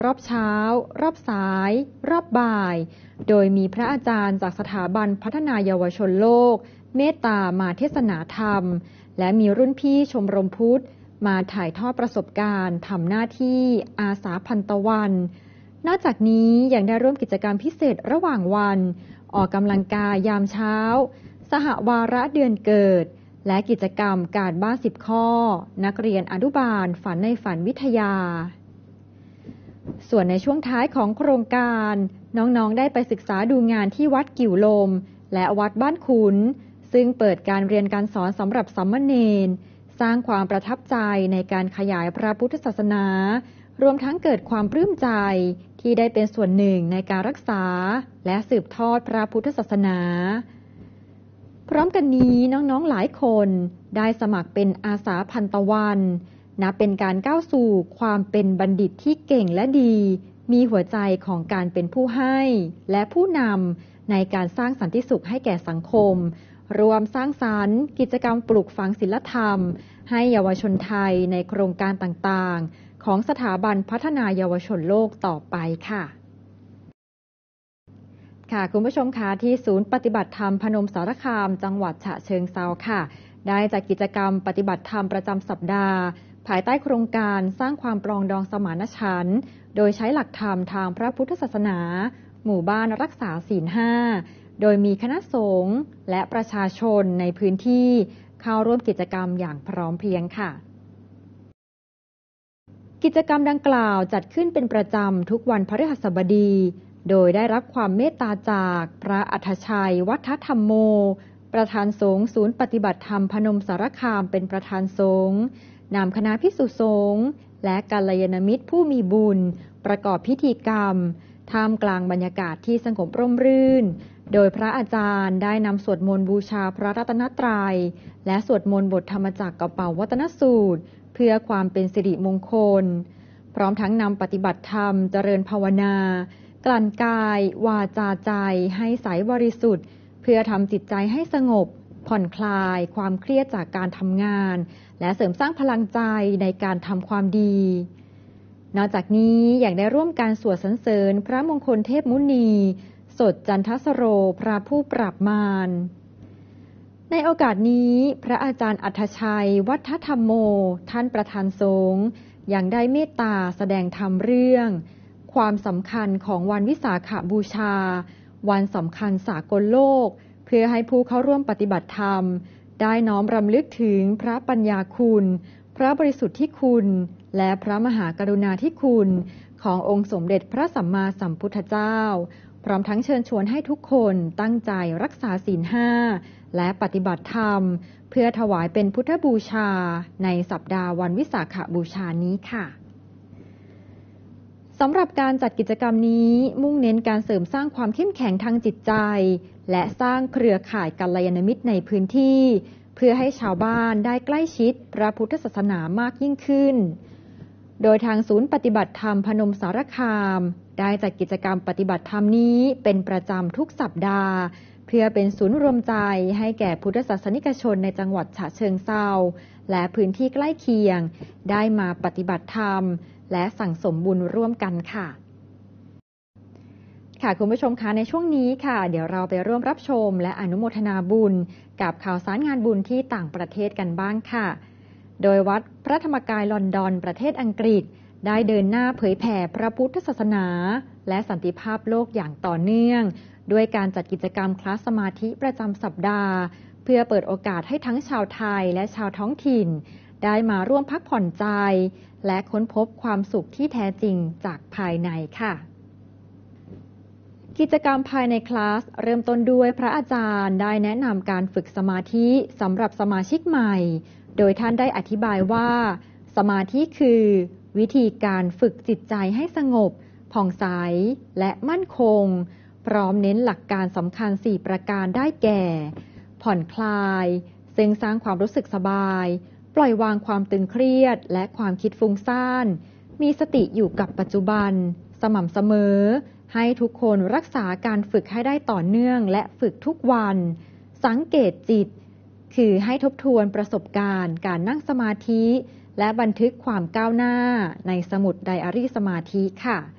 รอบเช้ารอบสายรอบบ่ายโดยมีพระอาจารย์จากสถาบันพัฒนาเยาวชนโลกเมตตามาเทศนาธรรมและมีรุ่นพี่ชมรมพุทธมาถ่ายทอดประสบการณ์ทำหน้าที่อาสาพันตะวันนอกจากนี้ยังได้ร่วมกิจกรรมพิเศษระหว่างวันออกกำลังกายยามเช้าสหวาระเดือนเกิดและกิจกรรมการบ้าน10 ข้อนักเรียนอนุบาลฝันในฝันวิทยาส่วนในช่วงท้ายของโครงการน้องๆได้ไปศึกษาดูงานที่วัดกิ่วลมและวัดบ้านขุนซึ่งเปิดการเรียนการสอนสำหรับสามเณรสร้างความประทับใจในการขยายพระพุทธศาสนารวมทั้งเกิดความปลื้มใจที่ได้เป็นส่วนหนึ่งในการรักษาและสืบทอดพระพุทธศาสนาพร้อมกันนี้น้องๆหลายคนได้สมัครเป็นอาสาพันตะวันนับเป็นการก้าวสู่ความเป็นบัณฑิตที่เก่งและดีมีหัวใจของการเป็นผู้ให้และผู้นำในการสร้างสันติสุขให้แก่สังคมรวมสร้างสรรค์กิจกรรมปลูกฝังศีลธรรมให้เยาวชนไทยในโครงการต่างๆของสถาบันพัฒนาเยาวชนโลกต่อไปค่ะคุณผู้ชมคะที่ศูนย์ปฏิบัติธรรมพนมสารคามจังหวัดฉะเชิงเทราค่ะได้จัดกิจกรรมปฏิบัติธรรมประจำสัปดาห์ภายใต้โครงการสร้างความปรองดองสมานฉันท์โดยใช้หลักธรรมทางพระพุทธศาสนาหมู่บ้านรักษาศีล 5โดยมีคณะสงฆ์และประชาชนในพื้นที่เข้าร่วมกิจกรรมอย่างพร้อมเพรียงค่ะกิจกรรมดังกล่าวจัดขึ้นเป็นประจำทุกวันพฤหัสบดีโดยได้รับความเมตตาจากพระอัฏฐชัยวัฒธรรมโมประธานสงฆ์ศูนย์ปฏิบัติธรรมพนมสารคามเป็นประธานสงฆ์นำคณะภิกษุสงฆ์และกัลยาณมิตรผู้มีบุญประกอบพิธีกรรมท่ามกลางบรรยากาศที่สงบร่มรื่นโดยพระอาจารย์ได้นำสวดมนต์บูชาพระรัตนตรัยและสวดมนต์บทธรรมจักรกเป๋าวัตนสูตรเพื่อความเป็นสิริมงคลพร้อมทั้งนำปฏิบัติธรรมเจริญภาวนากลั่นกายวาจาใจให้ใสบริสุทธิ์เพื่อทำจิตใจให้สงบผ่อนคลายความเครียดจากการทำงานและเสริมสร้างพลังใจในการทำความดีนอกจากนี้ยังได้ร่วมการสวดสรรเสริญพระมงคลเทพมุนีสดจันทสโรพระผู้ปราบมารในโอกาสนี้พระอาจารย์อัฏฐชัยวัฒธรรมโมท่านประธานสงฆ์ยังได้เมตตาแสดงธรรมเรื่องความสำคัญของวันวิสาขบูชาวันสำคัญสากลโลกเพื่อให้ผู้เข้าร่วมปฏิบัติธรรมได้น้อมรำลึกถึงพระปัญญาคุณพระบริสุทธิคุณและพระมหากรุณาธิคุณขององค์สมเด็จพระสัมมาสัมพุทธเจ้าพร้อมทั้งเชิญชวนให้ทุกคนตั้งใจรักษาศีล 5และปฏิบัติธรรมเพื่อถวายเป็นพุทธบูชาในสัปดาห์วันวิสาขบูชานี้ค่ะสำหรับการจัดกิจกรรมนี้มุ่งเน้นการเสริมสร้างความเข้มแข็งทางจิตใจและสร้างเครือข่ายกัลยาณมิตรในพื้นที่เพื่อให้ชาวบ้านได้ใกล้ชิดพระพุทธศาสนามากยิ่งขึ้นโดยทางศูนย์ปฏิบัติธรรมพนมสารคามได้จัดกิจกรรมปฏิบัติธรรมนี้เป็นประจำทุกสัปดาห์เพื่อเป็นศูนย์รวมใจให้แก่พุทธศาสนิกชนในจังหวัดฉะเชิงเทราและพื้นที่ใกล้เคียงได้มาปฏิบัติธรรมและสั่งสมบุญร่วมกันค่ะคุณผู้ชมคะในช่วงนี้ค่ะเดี๋ยวเราไปร่วมรับชมและอนุโมทนาบุญกับข่าวสารงานบุญที่ต่างประเทศกันบ้างค่ะโดยวัดพระธรรมกายลอนดอนประเทศอังกฤษได้เดินหน้าเผยแผ่พระพุทธศาสนาและสันติภาพโลกอย่างต่อเนื่องด้วยการจัดกิจกรรมคลาสสมาธิประจำสัปดาห์เพื่อเปิดโอกาสให้ทั้งชาวไทยและชาวท้องถิ่นได้มาร่วมพักผ่อนใจและค้นพบความสุขที่แท้จริงจากภายในค่ะกิจกรรมภายในคลาสเริ่มต้นด้วยพระอาจารย์ได้แนะนำการฝึกสมาธิสำหรับสมาชิกใหม่โดยท่านได้อธิบายว่าสมาธิคือวิธีการฝึกจิตใจให้สงบผ่องใสและมั่นคงพร้อมเน้นหลักการสำคัญ4ประการได้แก่ผ่อนคลายซึ่งสร้างความรู้สึกสบายปล่อยวางความตึงเครียดและความคิดฟุ้งซ่านมีสติอยู่กับปัจจุบันสม่ำเสมอให้ทุกคนรักษาการฝึกให้ได้ต่อเนื่องและฝึกทุกวันสังเกตจิตคือให้ทบทวนประสบการณ์การนั่งสมาธิและบันทึกความก้าวหน้าในสมุดไดอารี่สมาธิค่ะ